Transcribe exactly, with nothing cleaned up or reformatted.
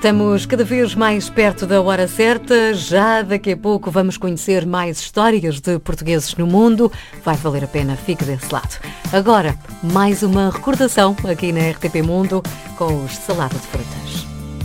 Estamos cada vez mais perto da hora certa. Já daqui a pouco vamos conhecer mais histórias de portugueses no mundo. Vai valer a pena, fique desse lado. Agora, mais uma recordação aqui na R T P Mundo com os Salada de Frutas.